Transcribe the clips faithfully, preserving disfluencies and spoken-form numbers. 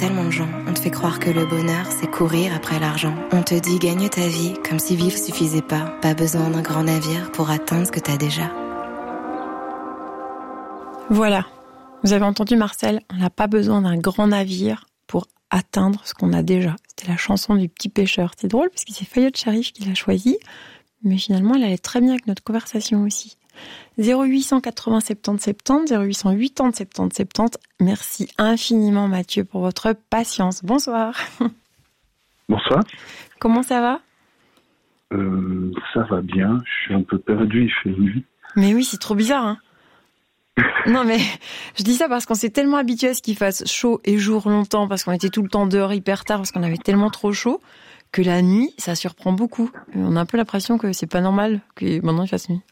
tellement de gens, on te fait croire que le bonheur, c'est courir après l'argent. On te dit gagne ta vie, comme si vivre suffisait pas. Pas besoin d'un grand navire pour atteindre ce que t'as déjà. Voilà, vous avez entendu Marcel, on n'a pas besoin d'un grand navire pour atteindre ce qu'on a déjà. C'était la chanson du petit pêcheur. C'est drôle parce que c'est Fayette Sharif qui l'a choisie, mais finalement elle allait très bien avec notre conversation aussi. zéro huit cent quatre-vingts soixante-dix soixante-dix, zéro huit cent quatre-vingts soixante-dix soixante-dix. Merci infiniment Mathieu pour votre patience. Bonsoir. Bonsoir. Comment ça va ? euh, Ça va bien, je suis un peu perdu, il fait nuit. Mais oui, c'est trop bizarre, hein. Non mais je dis ça parce qu'on s'est tellement habitué à ce qu'il fasse chaud et jour longtemps, parce qu'on était tout le temps dehors hyper tard, parce qu'on avait tellement trop chaud, que la nuit, ça surprend beaucoup. On a un peu l'impression que c'est pas normal que maintenant il fasse nuit.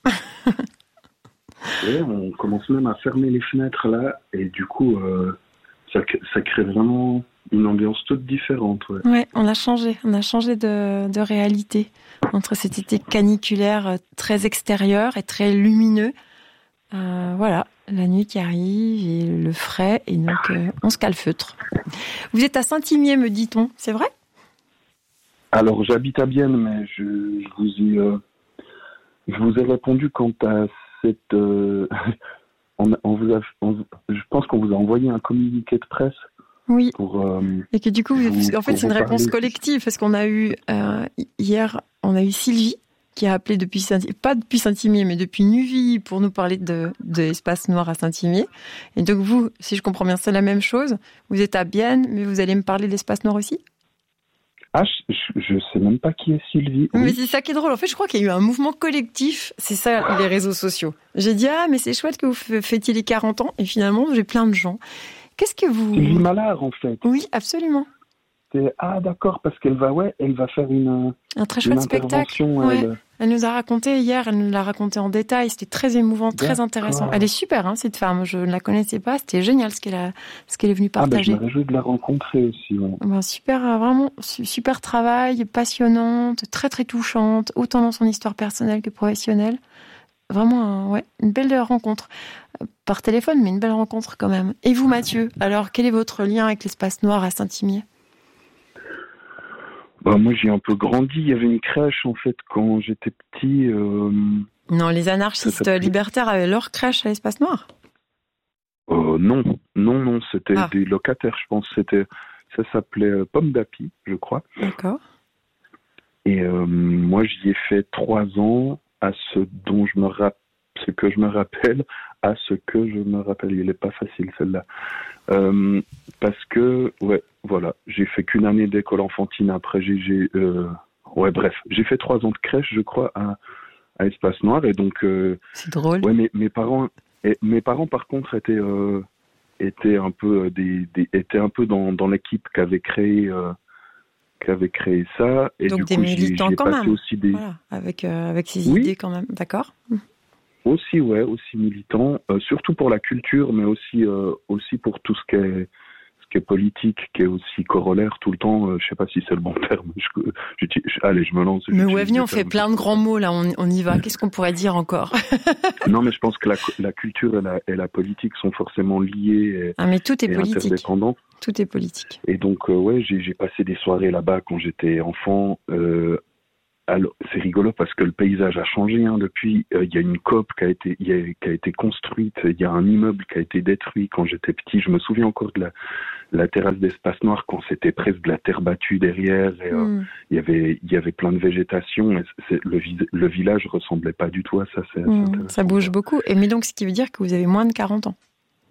Ouais, on commence même à fermer les fenêtres là, et du coup, euh, ça, ça crée vraiment une ambiance toute différente. Ouais, ouais on a changé, on a changé de, de réalité entre cet été caniculaire très extérieur et très lumineux. Euh, voilà, la nuit qui arrive et le frais, et donc euh, on se calfeutre. Vous êtes à Saint-Imier, me dit-on, c'est vrai ? Alors j'habite à Bienne, mais je, je vous ai, euh, je vous ai répondu quant à cette. Euh, on, on vous a, on, je pense qu'on vous a envoyé un communiqué de presse. Oui. Pour, euh, et que du coup, vous, vous, en fait, c'est une réponse parler. collective, parce qu'on a eu euh, hier, on a eu Sylvie qui a appelé depuis Saint- pas depuis Saint-Imier, mais depuis Nuville pour nous parler de, de l'espace noir à Saint-Imier. Et donc vous, si je comprends bien, c'est la même chose. Vous êtes à Bienne, mais vous allez me parler de l'espace noir aussi ? Ah, je, je, je sais même pas qui est Sylvie. Mais Oui. c'est ça qui est drôle. En fait, je crois qu'il y a eu un mouvement collectif. C'est ça, les réseaux sociaux. J'ai dit, ah, mais c'est chouette que vous fêtiez les quarante ans. Et finalement, j'ai plein de gens. Qu'est-ce que vous... Sylvie Mallard, en fait. Oui, absolument. C'est... Ah, d'accord, parce qu'elle va, ouais, elle va faire une... Un très chouette spectacle. Ouais. Elle... elle nous a raconté hier, elle nous l'a raconté en détail. C'était très émouvant, très d'accord. intéressant. Elle est super, hein, cette femme. Je ne la connaissais pas. C'était génial ce qu'elle a, ce qu'elle est venue partager. Ah, ben, je me réjouis de la rencontrer aussi. Ouais. Ben, super, vraiment, super travail, passionnante, très très touchante, autant dans son histoire personnelle que professionnelle. Vraiment, ouais, une belle rencontre. Par téléphone, mais une belle rencontre quand même. Et vous, Mathieu, alors, quel est votre lien avec l'espace noir à Saint-Imier ? Bah, moi, j'ai un peu grandi. Il y avait une crèche, en fait, quand j'étais petit. Euh... Non, les anarchistes libertaires avaient leur crèche à l'espace noir ? euh, Non, non, non, c'était ah. des locataires, je pense. C'était, ça s'appelait euh, Pomme d'Api, je crois. D'accord. Et euh, moi, j'y ai fait trois ans à ce dont je me rappelle, ce que je me rappelle, à ce que je me rappelle. Il n'est pas facile, celle-là. Euh, parce que, ouais, voilà, j'ai fait qu'une année d'école enfantine. Après, j'ai, j'ai euh, ouais, bref, j'ai fait trois ans de crèche, je crois, à, à Espace Noir. Et donc, euh, c'est drôle. Ouais, mes, mes parents, et, mes parents, par contre, étaient, euh, étaient un peu des, des, étaient un peu dans, dans l'équipe qui avait créé, euh, qui avait créé ça. Et donc du des coup, militants j'ai, j'ai quand passé même. aussi des, voilà, avec euh, avec ces oui. idées quand même, d'accord. Aussi, ouais, aussi militant, euh, surtout pour la culture, mais aussi, euh, aussi pour tout ce qui est, ce qui est politique, qui est aussi corollaire tout le temps. Euh, je sais pas si c'est le bon terme. Je, je, je, allez, je me lance. Mais ouais, venez, on fait plein de grands mots là. On, on y va. Qu'est-ce qu'on pourrait dire encore ? Non, mais je pense que la, la culture et la, et la politique sont forcément liées. Et, ah, mais tout est et politique. Interdépendantes. Tout est politique. Et donc, euh, ouais, j'ai, j'ai passé des soirées là-bas quand j'étais enfant. Euh, Alors, c'est rigolo parce que le paysage a changé hein, depuis. Il euh, y a une coop qui a été, y a, qui a été construite. Il y a un immeuble qui a été détruit quand j'étais petit. Je me souviens encore de la, la terrasse d'Espace Noir quand c'était presque de la terre battue derrière. Et, euh, mm. y avait, il y avait plein de végétation. Et c'est, le, le village ressemblait pas du tout à ça. C'est, mm, ça bouge beaucoup. Et mais donc, ce qui veut dire que vous avez moins de quarante ans.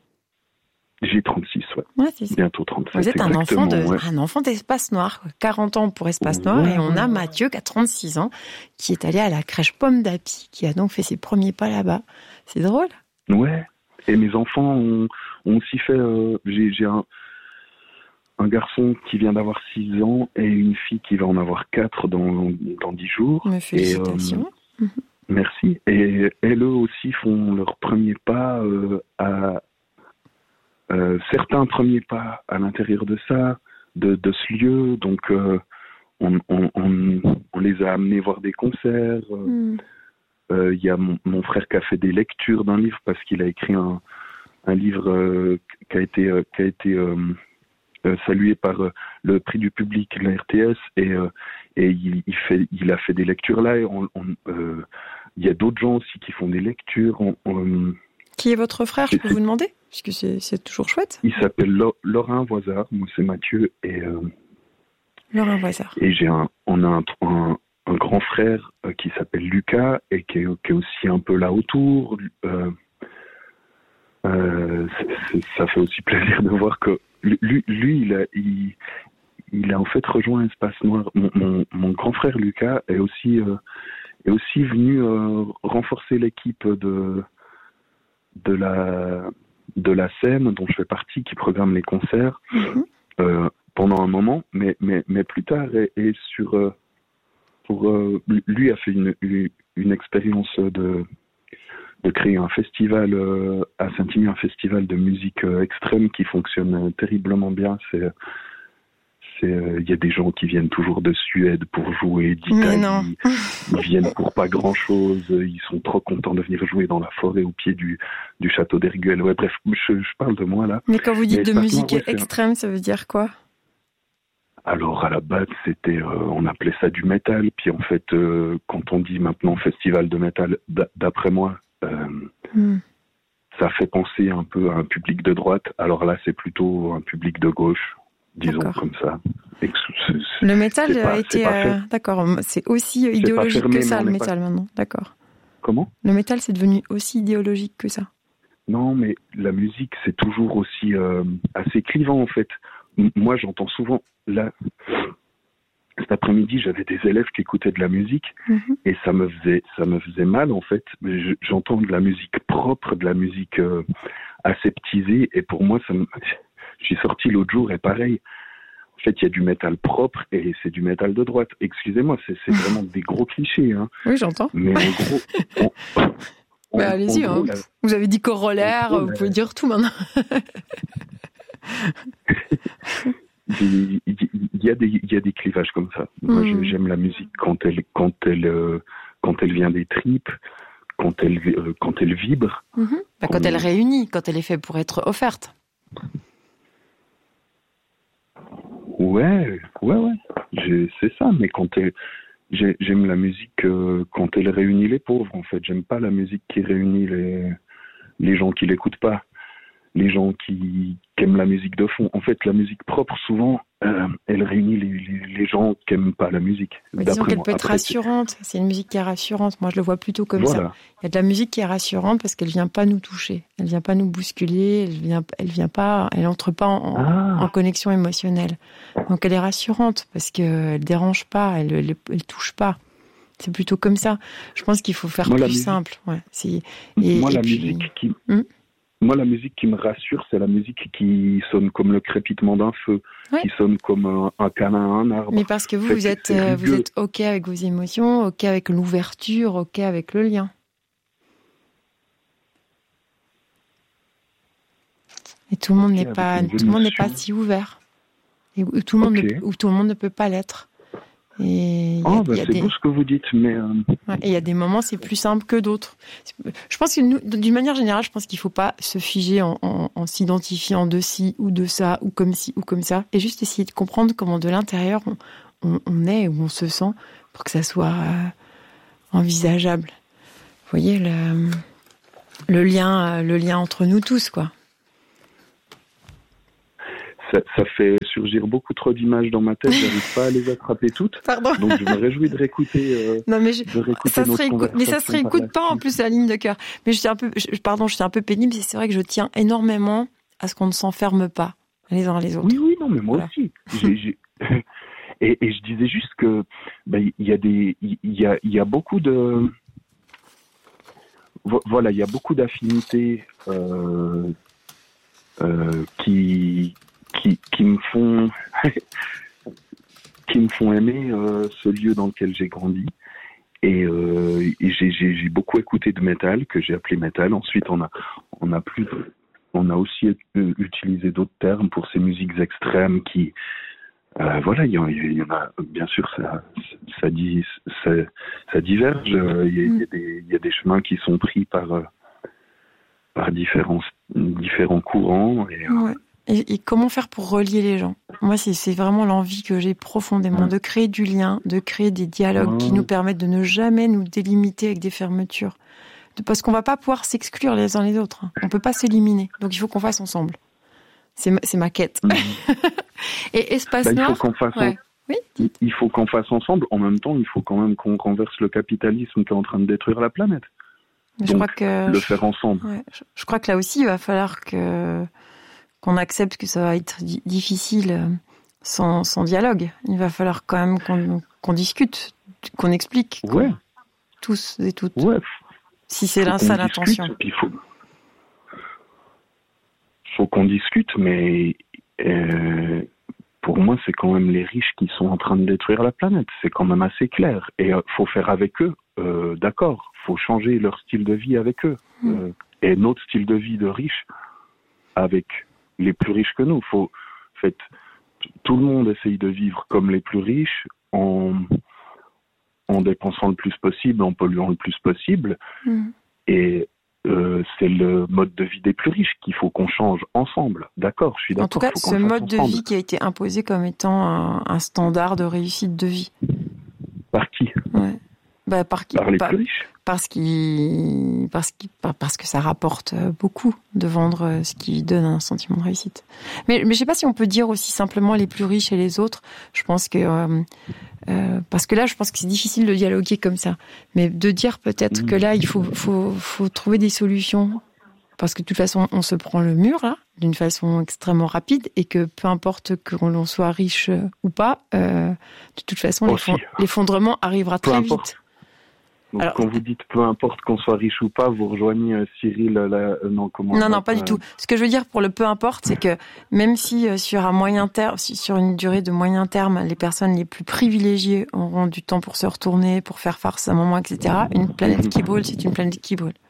J'ai trente-six, ouais. ouais c'est ça. Bientôt trente-sept. Vous êtes un enfant, de, ouais. un enfant d'Espace Noir. quarante ans pour Espace Noir. Ouais, et on a Mathieu, qui a trente-six ans, qui est allé à la crèche Pomme d'Api, qui a donc fait ses premiers pas là-bas. C'est drôle. Ouais. Et mes enfants ont, ont aussi fait... Euh, j'ai, j'ai un, un garçon qui vient d'avoir six ans et une fille qui va en avoir quatre dans, dans dix jours. Mais félicitations. Et, euh, merci. Et elles, eux aussi, font leurs premiers pas euh, à... Euh, certains premiers pas à l'intérieur de ça, de, de ce lieu, donc euh, on, on, on, on les a amenés voir des concerts. Il euh, mm. euh, y a mon, mon frère qui a fait des lectures d'un livre parce qu'il a écrit un, un livre euh, qui a été, euh, qui a été euh, euh, salué par euh, le prix du public de la R T S et, euh, et il, il, fait, il a fait des lectures là. Et on, on, euh, il y a d'autres gens aussi qui font des lectures. On, on, Qui est votre frère, je peux vous demander? Puisque c'est, c'est toujours chouette. Il s'appelle Laurent Voisard, moi c'est Mathieu. Et, euh, Laurent Voisard. Et j'ai un, on a un, un, un grand frère euh, qui s'appelle Lucas et qui est, qui est aussi un peu là autour. Euh, euh, c'est, c'est, ça fait aussi plaisir de voir que lui, lui il, a, il, il a en fait rejoint Espace Noir. Mon, mon, mon grand frère Lucas est aussi, euh, est aussi venu euh, renforcer l'équipe de, de, la, de la scène dont je fais partie, qui programme les concerts. Mm-hmm. Euh, pendant un moment, mais, mais, mais plus tard, et, et sur, euh, pour, euh, lui a fait une, une, une expérience de, de créer un festival euh, à Saint-Imy, un festival de musique euh, extrême qui fonctionne euh, terriblement bien. C'est, c'est, euh, y a des gens qui viennent toujours de Suède pour jouer, d'Italie, ils viennent pour pas grand-chose, ils sont trop contents de venir jouer dans la forêt au pied du, du château d'Erguel. Ouais, bref, je, je parle de moi là. Mais quand vous dites mais de musique ouais, extrême, un... ça veut dire quoi? Alors à la base, c'était, euh, on appelait ça du métal. Puis en fait, euh, quand on dit maintenant festival de métal, d'après moi, euh, mm. ça fait penser un peu à un public de droite. Alors là, c'est plutôt un public de gauche, disons d'accord. Comme ça. Et c'est, c'est, le métal a pas, été, euh, d'accord, c'est aussi c'est idéologique fermé, que ça, le métal pas... maintenant. D'accord. Comment ? Le métal, c'est devenu aussi idéologique que ça. Non, mais la musique, c'est toujours aussi euh, assez clivant en fait. Moi, j'entends souvent, là, cet après-midi, j'avais des élèves qui écoutaient de la musique mm-hmm. et ça me faisait, ça me faisait mal, en fait. Je, j'entends de la musique propre, de la musique euh, aseptisée et pour moi, ça me... je suis sorti l'autre jour et pareil. En fait, il y a du métal propre et c'est du métal de droite. Excusez-moi, c'est, c'est vraiment des gros clichés. Hein. Oui, j'entends. Mais en gros... On... On, bah, allez-y, hein. la... vous avez dit corollaire, vous la... pouvez dire tout maintenant. il, il, y a des, il y a des clivages comme ça. Moi, mmh. j'aime la musique quand elle, quand elle, euh, quand elle vient des tripes, quand elle, euh, quand elle vibre. Mmh. Bah, quand on... elle réunit, quand elle est faite pour être offerte. Ouais, ouais, ouais. J'ai, c'est ça. Mais quand elle, j'ai, j'aime la musique euh, quand elle réunit les pauvres. En fait, j'aime pas la musique qui réunit les, les gens qui l'écoutent pas. Les gens qui, qui aiment la musique de fond. En fait, la musique propre, souvent, euh, elle réunit les, les, les gens qui n'aiment pas la musique. Mais disons qu'elle moi. peut être Après, rassurante. C'est... c'est une musique qui est rassurante. Moi, je le vois plutôt comme voilà. ça. Il y a de la musique qui est rassurante parce qu'elle ne vient pas nous toucher. Elle ne vient pas nous bousculer. Elle vient, elle vient pas, elle entre pas en, ah. en connexion émotionnelle. Donc, elle est rassurante parce qu'elle ne dérange pas, elle ne touche pas. C'est plutôt comme ça. Je pense qu'il faut faire moi, plus musique... simple. Ouais. C'est... Et, moi, et la puis... musique qui... Hum Moi, la musique qui me rassure, c'est la musique qui sonne comme le crépitement d'un feu, ouais. qui sonne comme un, un câlin à un arbre. Mais parce que vous, vous êtes, euh, vous êtes OK avec vos émotions, OK avec l'ouverture, OK avec le lien. Et tout le monde okay, n'est pas, tout le monde n'est pas si ouvert. Et où tout le monde, okay. ne, où tout le monde ne peut pas l'être. Et oh, bah, c'est des... beau ce que vous dites, mais... Euh... Ouais, et il y a des moments, c'est plus simple que d'autres. Je pense que nous, d'une manière générale, je pense qu'il ne faut pas se figer en, en, en s'identifiant de ci ou de ça, ou comme ci ou comme ça, et juste essayer de comprendre comment de l'intérieur on, on, on est, où on se sent, pour que ça soit euh, envisageable. Vous voyez, le, le, lien, le lien entre nous tous, quoi. Ça, ça fait surgir beaucoup trop d'images dans ma tête, j'arrive pas à les attraper toutes. Pardon. Donc je me réjouis de réécouter. Euh, non mais je, de réécouter ça serait écoute, mais ça se réécoute pas en plus la ligne de cœur. Mais je suis un peu, je, pardon, je suis un peu pénible. C'est vrai que je tiens énormément à ce qu'on ne s'enferme pas les uns les autres. Oui oui non mais moi voilà. aussi. J'ai, j'ai... Et, et je disais juste que ben il y a des, il y a, il y a beaucoup de, voilà, il y a beaucoup d'affinités euh, euh, qui Qui, qui me font qui me font aimer euh, ce lieu dans lequel j'ai grandi et, euh, et j'ai, j'ai, j'ai beaucoup écouté de métal que j'ai appelé métal. Ensuite on a on a plus on a aussi utilisé d'autres termes pour ces musiques extrêmes qui euh, voilà il y, y, y en a bien sûr ça ça dit ça, ça diverge il y, a, il y a des il y a des chemins qui sont pris par par différents différents courants et ouais. Et, et comment faire pour relier les gens? Moi, c'est, c'est vraiment l'envie que j'ai profondément, de créer du lien, de créer des dialogues mmh. qui nous permettent de ne jamais nous délimiter avec des fermetures. De, parce qu'on va pas pouvoir s'exclure les uns les autres. On peut pas s'éliminer. Donc, il faut qu'on fasse ensemble. C'est ma, c'est ma quête. Mmh. Et Espace bah, Noir... Il faut qu'on fasse ouais. en... oui, il faut qu'on fasse ensemble. En même temps, il faut quand même qu'on renverse le capitalisme qui est en train de détruire la planète. Je Donc, crois que... le faire ensemble. Ouais, je, je crois que là aussi, il va falloir que... qu'on accepte que ça va être di- difficile sans, sans dialogue. Il va falloir quand même qu'on, qu'on discute, qu'on explique. Ouais. Quoi. Tous et toutes. Ouais. Si c'est là, ça l'intention. Il faut, faut qu'on discute, mais euh, pour moi, c'est quand même les riches qui sont en train de détruire la planète. C'est quand même assez clair. Et il euh, faut faire avec eux, euh, d'accord. Il faut changer leur style de vie avec eux. Mmh. Euh, et notre style de vie de riches avec les plus riches que nous. Faut, en fait, tout le monde essaye de vivre comme les plus riches en, en dépensant le plus possible, en polluant le plus possible. Mmh. Et euh, c'est le mode de vie des plus riches qu'il faut qu'on change ensemble. D'accord, je suis d'accord. En tout cas, ce mode de vie qui a été imposé comme étant un, un standard de réussite de vie. Par qui ? Ouais. Bah, par, qui, par les par, plus riches. Parce, qu'il, parce, qu'il, parce que ça rapporte beaucoup de vendre ce qui donne un sentiment de réussite. Mais, mais je ne sais pas si on peut dire aussi simplement les plus riches et les autres. Je pense que... Euh, euh, parce que là, je pense que c'est difficile de dialoguer comme ça. Mais de dire peut-être mmh. que là, il faut, faut, faut trouver des solutions. Parce que de toute façon, on se prend le mur, là, d'une façon extrêmement rapide. Et que peu importe que l'on soit riche ou pas, euh, de toute façon, l'effond- l'effondrement arrivera peu très importe. vite. Donc, alors, quand vous dites peu importe qu'on soit riche ou pas, vous rejoignez euh, Cyril, là, euh, non, comment Non, non, pas euh... du tout. Ce que je veux dire pour le peu importe, c'est que même si euh, sur un moyen terme, si sur une durée de moyen terme, les personnes les plus privilégiées auront du temps pour se retourner, pour faire face à un moment, et cetera, une planète qui brûle, c'est une planète qui brûle.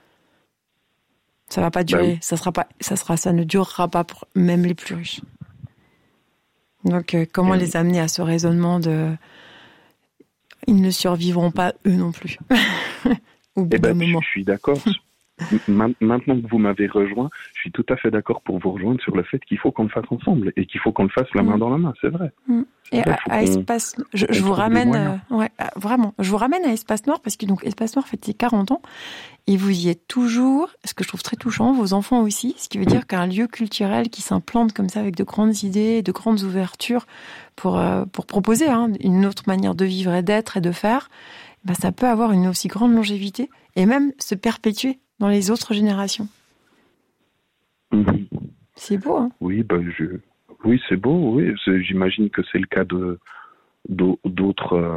Ça va pas durer, bah oui. ça sera pas, ça sera, ça ne durera pas pour même les plus riches. Donc, euh, comment Et les amener à ce raisonnement de ils ne survivront pas eux non plus. Au bout eh ben, d'un moment. Je suis d'accord. Maintenant que vous m'avez rejoint, je suis tout à fait d'accord pour vous rejoindre sur le fait qu'il faut qu'on le fasse ensemble et qu'il faut qu'on le fasse la main mmh. dans la main, c'est vrai. Mmh. Et vrai, à, à Espace, je, je vous ramène, euh, ouais, vraiment, je vous ramène à Espace Noir parce que donc Espace Noir fête ses quarante ans et vous y êtes toujours, ce que je trouve très touchant, vos enfants aussi, ce qui veut dire qu'un lieu culturel qui s'implante comme ça avec de grandes idées, de grandes ouvertures pour euh, pour proposer hein, une autre manière de vivre et d'être et de faire, bah, ça peut avoir une aussi grande longévité et même se perpétuer dans les autres générations. Mmh. C'est beau, hein ? Oui, bah, je... oui, c'est beau, oui. C'est... J'imagine que c'est le cas de... d'autres, euh...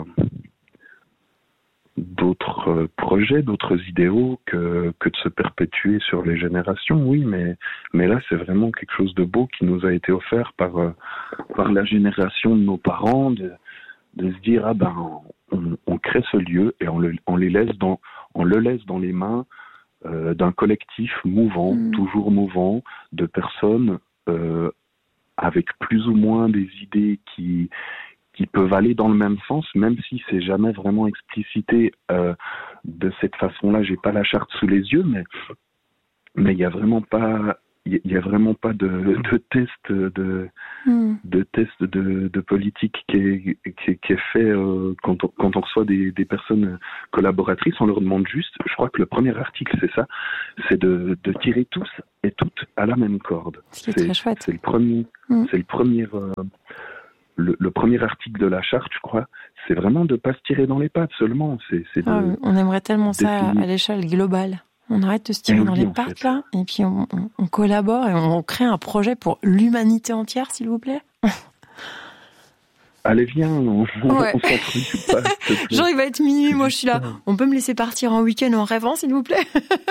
d'autres euh, projets, d'autres idéaux que... que de se perpétuer sur les générations, oui, mais, mais là, c'est vraiment quelque chose de beau qui nous a été offert par, euh... par la génération de nos parents, de, de se dire, ah ben, on, on crée ce lieu et on le, on les laisse dans, on le laisse dans les mains Euh, d'un collectif mouvant, mmh. toujours mouvant, de personnes euh, avec plus ou moins des idées qui, qui peuvent aller dans le même sens, même si c'est jamais vraiment explicité euh, de cette façon-là. J'ai pas la charte sous les yeux, mais mais il y a vraiment pas il y a vraiment pas de, de test de mmh. de test de, de politique qui est, qui est, qui est fait euh, quand, on, quand on reçoit des, des personnes collaboratrices. On leur demande juste, je crois que le premier article c'est ça, c'est de, de tirer tous et toutes à la même corde. C'est, c'est très chouette. C'est le premier, mmh. c'est le premier euh, le, le premier article de la charte, je crois. C'est vraiment de pas se tirer dans les pattes seulement. C'est, c'est de, ah, on aimerait tellement ça à l'échelle globale. On arrête de se tirer dans les pattes, là, et puis on, on, on collabore et on crée un projet pour l'humanité entière, s'il vous plaît. Allez, viens, on, ouais. on s'entraîne pas. Genre, il va être minuit, moi je suis là. On peut me laisser partir en week-end en rêvant, s'il vous plaît?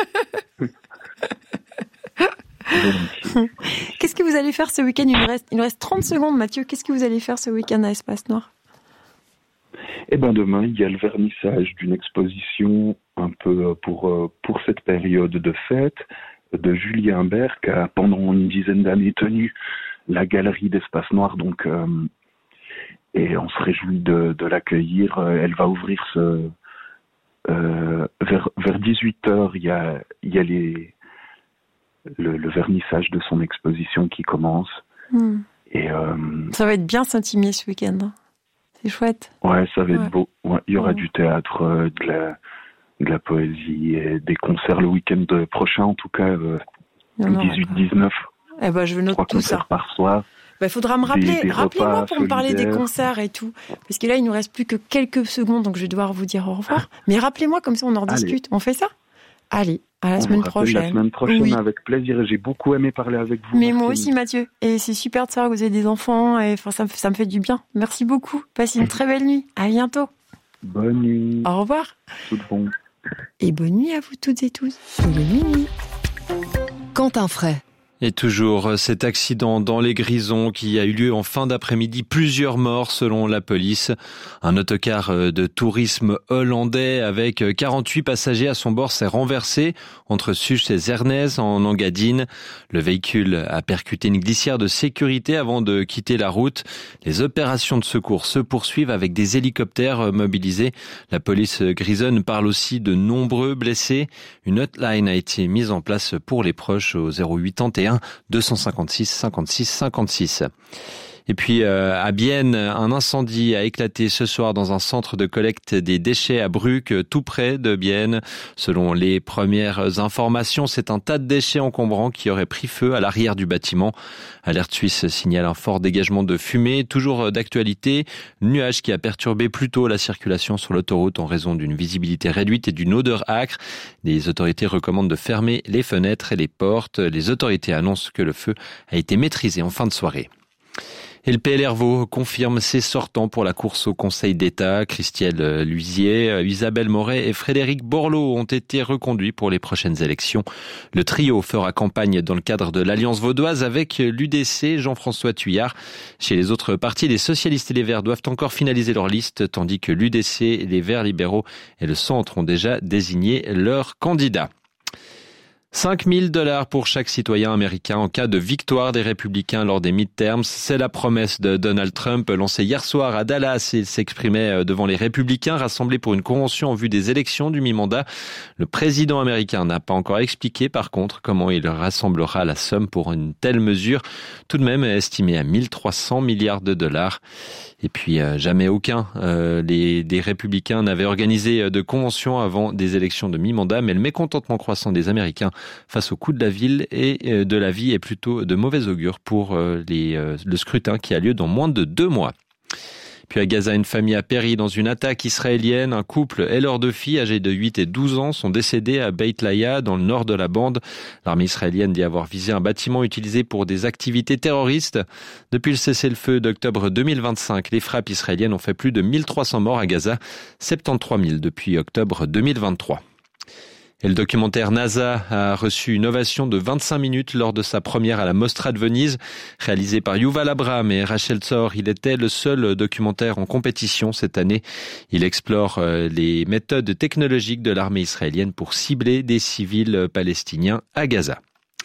Qu'est-ce que vous allez faire ce week-end? Il nous reste, il nous reste trente secondes, Mathieu. Qu'est-ce que vous allez faire ce week-end à Espace Noir? Eh ben demain, il y a le vernissage d'une exposition un peu pour, pour cette période de fête de Julien Imbert qui a pendant une dizaine d'années tenu la galerie d'Espace Noir. Donc, euh, et on se réjouit de, de l'accueillir. Elle va ouvrir ce, euh, vers, vers dix-huit heures. Il y a, il y a les, le, le vernissage de son exposition qui commence. Mmh. Et euh, ça va être bien Saint-Imier ce week-end. Hein. C'est chouette. Ouais, ça va ouais. être beau. Ouais, il y aura ouais. du théâtre, euh, de, la, de la poésie et des concerts le week-end prochain, en tout cas, euh, dix-huit dix-neuf. Eh ben, je note tout ça. Par soir. Il bah, faudra me rappeler. Des, des Rappelez-moi pour me parler des concerts et tout. Parce que là, il nous reste plus que quelques secondes, donc je vais devoir vous dire au revoir. Mais rappelez-moi, comme ça, on en discute. On fait ça ? Allez, à la on semaine prochaine. La semaine prochaine, oui. Avec plaisir. J'ai beaucoup aimé parler avec vous. Mais Merci. moi aussi, Mathieu. Et c'est super de savoir que vous avez des enfants. Et enfin, ça, ça me fait du bien. Merci beaucoup. Passez une très belle nuit. À bientôt. Bonne nuit. Au revoir. Tout bon. Et bonne nuit à vous toutes et tous. Il est minuit. Quentin Fray. Et toujours cet accident dans les Grisons qui a eu lieu en fin d'après-midi. Plusieurs morts selon la police. Un autocar de tourisme hollandais avec quarante-huit passagers à son bord s'est renversé entre Suches et Zernez en Engadine. Le véhicule a percuté une glissière de sécurité avant de quitter la route. Les opérations de secours se poursuivent avec des hélicoptères mobilisés. La police grisonne parle aussi de nombreux blessés. Une hotline a été mise en place pour les proches au zéro huit un un deux cent cinquante-six cinquante-six cinquante-six. Et puis euh, à Bienne, un incendie a éclaté ce soir dans un centre de collecte des déchets à Bruck, tout près de Bienne. Selon les premières informations, c'est un tas de déchets encombrants qui aurait pris feu à l'arrière du bâtiment. Alerte Suisse signale un fort dégagement de fumée, toujours d'actualité. Nuage qui a perturbé plus tôt la circulation sur l'autoroute en raison d'une visibilité réduite et d'une odeur âcre. Les autorités recommandent de fermer les fenêtres et les portes. Les autorités annoncent que le feu a été maîtrisé en fin de soirée. Et le P L R Vaud confirme ses sortants pour la course au Conseil d'État. Christielle Luisier, Isabelle Moret et Frédéric Borloo ont été reconduits pour les prochaines élections. Le trio fera campagne dans le cadre de l'Alliance vaudoise avec l'U D C, Jean-François Thuillard. Chez les autres partis, les socialistes et les Verts doivent encore finaliser leur liste, tandis que l'U D C, les Verts libéraux et le Centre ont déjà désigné leurs candidats. cinq mille dollars pour chaque citoyen américain en cas de victoire des républicains lors des midterms. C'est la promesse de Donald Trump lancée hier soir à Dallas. Il s'exprimait devant les républicains rassemblés pour une convention en vue des élections du mi-mandat. Le président américain n'a pas encore expliqué par contre comment il rassemblera la somme pour une telle mesure, tout de même estimée à mille trois cents milliards de dollars. Et puis euh, jamais aucun euh, les, des républicains n'avaient organisé de convention avant des élections de mi-mandat, mais le mécontentement croissant des Américains face au coût de la ville et euh, de la vie est plutôt de mauvais augure pour euh, les, euh, le scrutin qui a lieu dans moins de deux mois. Puis à Gaza, une famille a péri dans une attaque israélienne. Un couple et leurs deux filles, âgées de huit et douze ans, sont décédés à Beit Laïa, dans le nord de la bande. L'armée israélienne dit avoir visé un bâtiment utilisé pour des activités terroristes. Depuis le cessez-le-feu d'octobre deux mille vingt-cinq, les frappes israéliennes ont fait plus de mille trois cents morts à Gaza, soixante-treize mille depuis octobre deux mille vingt-trois. Et le documentaire NASA a reçu une ovation de vingt-cinq minutes lors de sa première à la Mostra de Venise. Réalisé par Yuval Abraham et Rachel Tzor, il était le seul documentaire en compétition cette année. Il explore les méthodes technologiques de l'armée israélienne pour cibler des civils palestiniens à Gaza.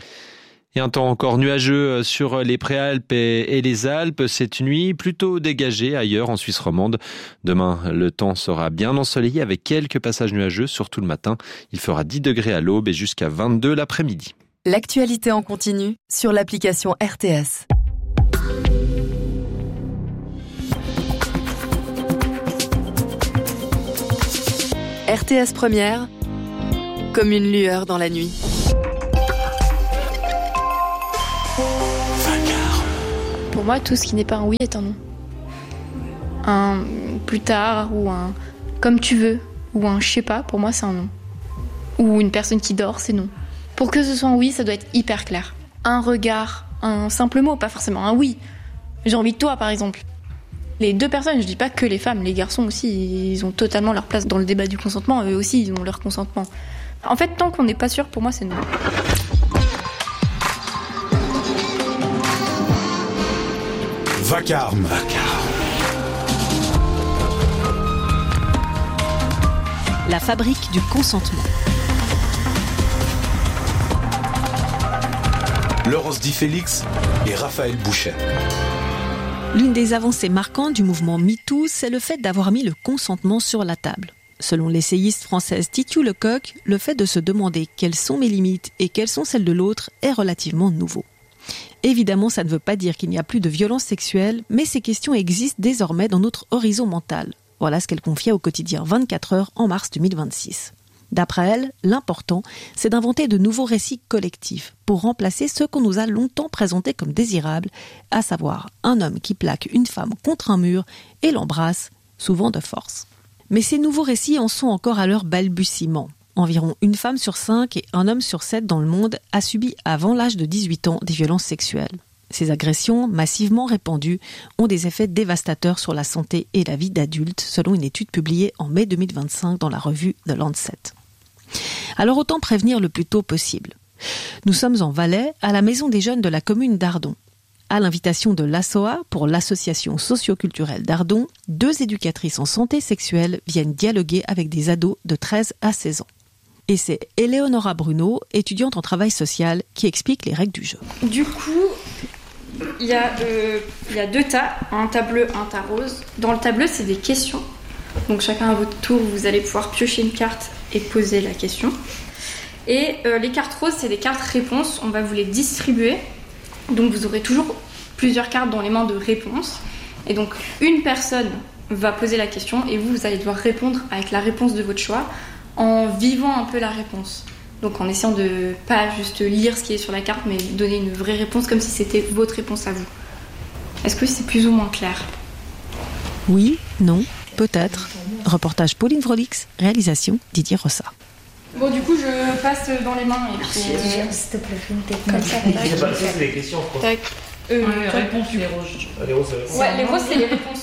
Et un temps encore nuageux sur les Préalpes et les Alpes cette nuit, plutôt dégagé ailleurs en Suisse romande. Demain, le temps sera bien ensoleillé avec quelques passages nuageux, surtout le matin. Il fera dix degrés à l'aube et jusqu'à vingt-deux l'après-midi. L'actualité en continu sur l'application R T S. R T S Première, comme une lueur dans la nuit. Pour moi, tout ce qui n'est pas un oui est un non. Un plus tard ou un comme tu veux ou un je sais pas, pour moi c'est un non. Ou une personne qui dort, c'est non. Pour que ce soit un oui, ça doit être hyper clair. Un regard, un simple mot, pas forcément un oui. J'ai envie de toi, par exemple. Les deux personnes, je dis pas que les femmes, les garçons aussi, ils ont totalement leur place dans le débat du consentement. Eux aussi, ils ont leur consentement. En fait, tant qu'on n'est pas sûr, pour moi, c'est non. Vacarme. La fabrique du consentement. Laurence Di Félix et Raphaël Bouchet. L'une des avancées marquantes du mouvement MeToo, c'est le fait d'avoir mis le consentement sur la table. Selon l'essayiste française Titiou Lecoq, le fait de se demander quelles sont mes limites et quelles sont celles de l'autre est relativement nouveau. Évidemment, ça ne veut pas dire qu'il n'y a plus de violence sexuelle, mais ces questions existent désormais dans notre horizon mental. Voilà ce qu'elle confiait au quotidien vingt-quatre heures en mars deux mille vingt-six. D'après elle, l'important, c'est d'inventer de nouveaux récits collectifs pour remplacer ceux qu'on nous a longtemps présentés comme désirables, à savoir un homme qui plaque une femme contre un mur et l'embrasse, souvent de force. Mais ces nouveaux récits en sont encore à leur balbutiement. Environ une femme sur cinq et un homme sur sept dans le monde a subi avant l'âge de dix-huit ans des violences sexuelles. Ces agressions, massivement répandues, ont des effets dévastateurs sur la santé et la vie d'adultes, selon une étude publiée en mai deux mille vingt-cinq dans la revue The Lancet. Alors autant prévenir le plus tôt possible. Nous sommes en Valais, à la Maison des Jeunes de la commune d'Ardon. À l'invitation de l'A S O A pour l'association socio-culturelle d'Ardon, deux éducatrices en santé sexuelle viennent dialoguer avec des ados de treize à seize ans. Et c'est Eleonora Bruno, étudiante en travail social, qui explique les règles du jeu. Du coup, il y, euh, y a deux tas, un tas bleu, un tas rose. Dans le tas bleu, c'est des questions. Donc chacun à votre tour, vous allez pouvoir piocher une carte et poser la question. Et euh, les cartes roses, c'est des cartes réponses. On va vous les distribuer. Donc vous aurez toujours plusieurs cartes dans les mains de réponse. Et donc une personne va poser la question et vous, vous allez devoir répondre avec la réponse de votre choix en vivant un peu la réponse. Donc en essayant de pas juste lire ce qui est sur la carte, mais donner une vraie réponse comme si c'était votre réponse à vous. Est-ce que c'est plus ou moins clair ? Oui, non, peut-être. Reportage Pauline Vrolix, réalisation Didier Rossa. Bon, du coup, je passe dans les mains et puis... S'il te plaît, fais une tête comme ça. C'est les questions, je crois. Tac. Euh, les réponses, les roses. Ah, les roses, c'est les réponses. Ouais, les roses, c'est les réponses.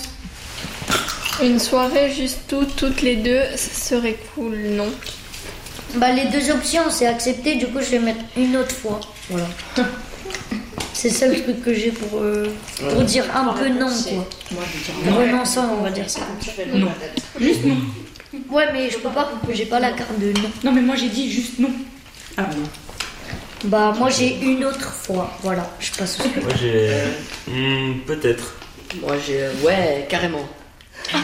Une soirée juste tout, toutes les deux, ça serait cool, non ? Bah, les deux options, c'est accepté, du coup, je vais mettre une autre fois. Voilà. C'est ça le truc que j'ai pour, euh, pour dire un peu non, quoi. Renonçant, on va dire ça. Non. Juste non. Ouais, mais je peux pas, j'ai pas la carte de non. Non, mais moi j'ai dit juste non. Ah bon. Bah, moi j'ai une autre fois, voilà, je passe au suivant. Moi j'ai. Hmm, peut-être. Moi j'ai. Ouais, carrément. Bon,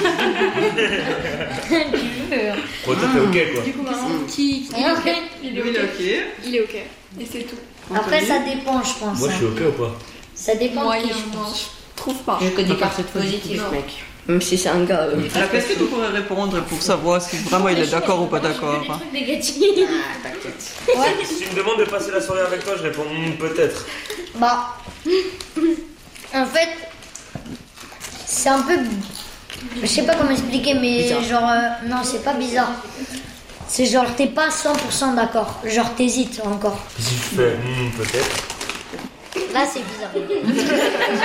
toi t'es ok quoi. Du coup, maintenant, qui, qui il est ok. Il est ok. Il est ok. Et c'est tout. Après, ça dépend, je pense. Moi je suis ok ou pas ? Ça dépend Moyen, de qui, je pense. Je trouve pas. J'ai que des cartes positives, mec. Même si c'est un gars. Euh... Alors, qu'est-ce que tu pourrais répondre pour savoir si vraiment il est d'accord ou pas d'accord ? Des trucs négatifs. Ah, t'inquiète. Ouais. Si tu me demandes de passer la soirée avec toi, je réponds hmm, peut-être. Bah, en fait, c'est un peu, je sais pas comment expliquer, mais bizarre. Genre, euh, non, c'est pas bizarre. C'est genre, t'es pas cent pour cent d'accord. Genre, t'hésites encore. Si je fais hmm, peut-être. Là, c'est bizarre.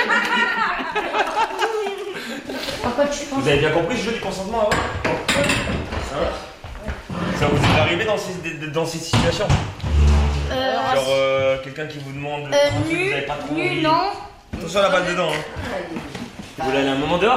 Vous avez bien compris ce jeu du consentement avant ? Ça vous est arrivé dans ces, dans ces situations ? euh, Genre euh, quelqu'un qui vous demande euh, si nu, vous avez pas trop nu, envie. non. Attention à la balle dedans. Hein. Vous voulez aller un moment dehors ?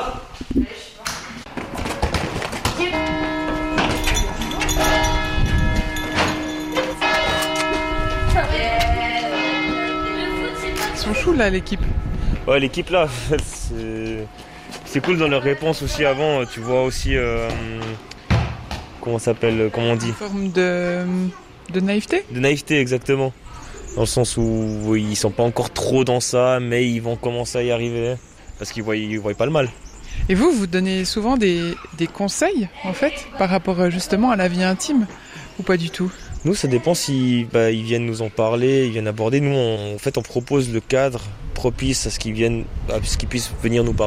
Ils sont chauds là l'équipe. Ouais, l'équipe là, c'est... c'est cool dans leurs réponses aussi avant. Tu vois aussi euh, comment ça s'appelle, comment on dit ? Une forme de, de naïveté ? De naïveté, exactement. Dans le sens où ils sont pas encore trop dans ça, mais ils vont commencer à y arriver parce qu'ils voient, ils voient pas le mal. Et vous, vous donnez souvent des, des conseils en fait par rapport justement à la vie intime ou pas du tout ? Nous, ça dépend si bah, ils viennent nous en parler, ils viennent aborder. Nous, on, en fait, on propose le cadre propice à ce qu'ils viennent, à ce qu'ils puissent venir nous parler.